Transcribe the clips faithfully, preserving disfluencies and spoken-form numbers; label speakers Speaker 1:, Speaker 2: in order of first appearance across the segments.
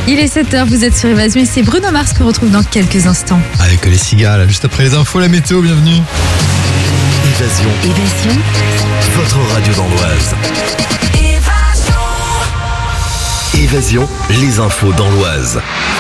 Speaker 1: Il est sept heures, vous êtes sur Évasion et c'est Bruno Mars qu'on retrouve dans quelques instants.
Speaker 2: Avec les cigales, juste après les infos, la météo, bienvenue.
Speaker 3: Évasion.
Speaker 1: Évasion.
Speaker 3: Votre radio dans l'Oise. Évasion, les infos dans l'Oise.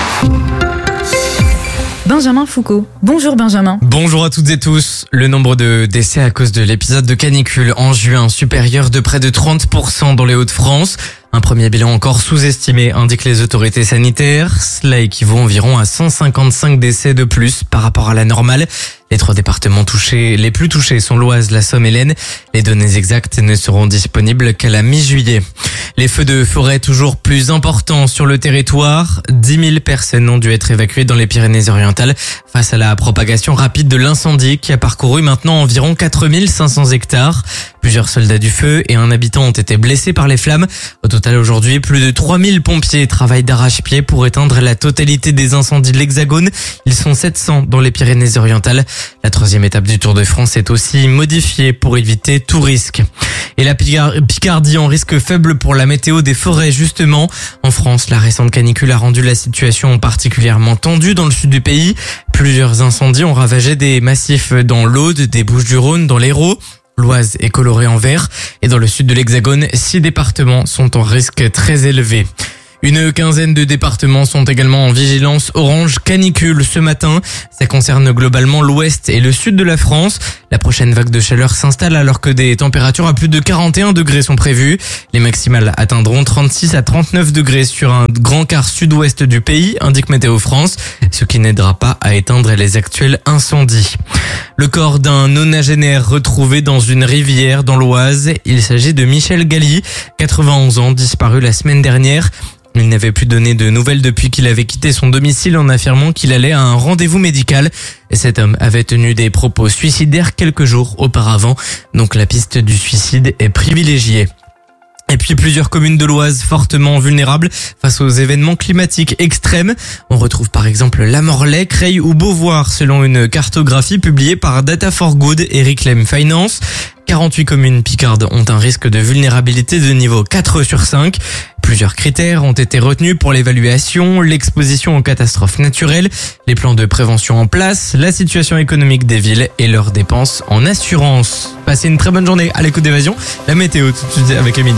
Speaker 1: Benjamin Foucault. Bonjour Benjamin.
Speaker 4: Bonjour à toutes et tous. Le nombre de décès à cause de l'épisode de canicule en juin supérieur de près de trente pour cent dans les Hauts-de-France. Un premier bilan encore sous-estimé, indiquent les autorités sanitaires. Cela équivaut environ à cent cinquante-cinq décès de plus par rapport à la normale. Les trois départements touchés, les plus touchés sont l'Oise, la Somme et l'Aisne. Les données exactes ne seront disponibles qu'à la mi-juillet. Les feux de forêt toujours plus importants sur le territoire. dix mille personnes ont dû être évacuées dans les Pyrénées-Orientales face à la propagation rapide de l'incendie qui a parcouru maintenant environ quatre mille cinq cents hectares. Plusieurs soldats du feu et un habitant ont été blessés par les flammes. Au total, aujourd'hui, plus de trois mille pompiers travaillent d'arrache-pied pour éteindre la totalité des incendies de l'Hexagone. Ils sont sept cents dans les Pyrénées-Orientales. La troisième étape du Tour de France est aussi modifiée pour éviter tout risque. Et la Picardie en risque faible pour la météo des forêts, justement. En France, la récente canicule a rendu la situation particulièrement tendue dans le sud du pays. Plusieurs incendies ont ravagé des massifs dans l'Aude, des Bouches-du-Rhône, dans l'Hérault. L'Oise est colorée en vert et dans le sud de l'Hexagone, six départements sont en risque très élevé. Une quinzaine de départements sont également en vigilance orange canicule ce matin. Ça concerne globalement l'ouest et le sud de la France. La prochaine vague de chaleur s'installe alors que des températures à plus de quarante et un degrés sont prévues. Les maximales atteindront trente-six à trente-neuf degrés sur un grand quart sud-ouest du pays, indique Météo France, ce qui n'aidera pas à éteindre les actuels incendies. Le corps d'un nonagénaire retrouvé dans une rivière dans l'Oise. Il s'agit de Michel Galli, quatre-vingt-onze ans, disparu la semaine dernière. Il n'avait plus donné de nouvelles depuis qu'il avait quitté son domicile en affirmant qu'il allait à un rendez-vous médical. Et cet homme avait tenu des propos suicidaires quelques jours auparavant. Donc la piste du suicide est privilégiée. Et puis plusieurs communes de l'Oise fortement vulnérables face aux événements climatiques extrêmes. On retrouve par exemple La Morlaix, Creil ou Beauvoir selon une cartographie publiée par Data for Good et Reclaim Finance. quarante-huit communes picardes ont un risque de vulnérabilité de niveau quatre sur cinq. Plusieurs critères ont été retenus pour l'évaluation, l'exposition aux catastrophes naturelles, les plans de prévention en place, la situation économique des villes et leurs dépenses en assurance. Passez une très bonne journée à l'écoute d'Évasion. La météo tout de suite avec Émilie.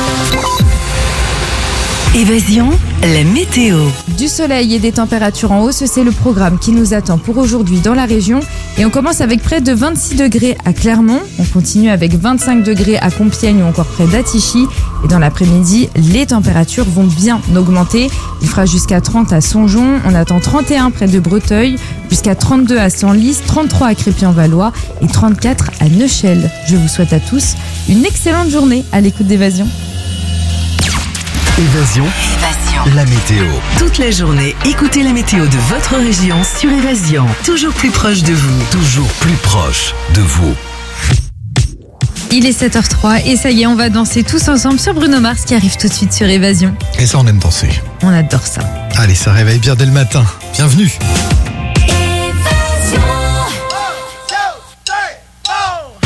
Speaker 5: Évasion, la météo.
Speaker 1: Du soleil et des températures en hausse, c'est le programme qui nous attend pour aujourd'hui dans la région. Et on commence avec près de vingt-six degrés à Clermont. On continue avec vingt-cinq degrés à Compiègne ou encore près d'Attichy. Et dans l'après-midi, les températures vont bien augmenter. Il fera jusqu'à trente à Songeon. On attend trente et un près de Breteuil, jusqu'à trente-deux à Senlis, trente-trois à Crépy-en-Valois et trente-quatre à Neuchel. Je vous souhaite à tous une excellente journée à l'écoute d'Évasion.
Speaker 3: Évasion,
Speaker 5: Évasion.
Speaker 3: la météo.
Speaker 5: Toute la journée, écoutez la météo de votre région sur Évasion. Toujours plus proche de vous.
Speaker 3: Toujours plus proche de vous.
Speaker 1: Il est sept heures zéro trois et ça y est, on va danser tous ensemble sur Bruno Mars qui arrive tout de suite sur Évasion.
Speaker 2: Et ça, on aime danser.
Speaker 1: On adore ça.
Speaker 2: Allez, ça réveille bien dès le matin. Bienvenue.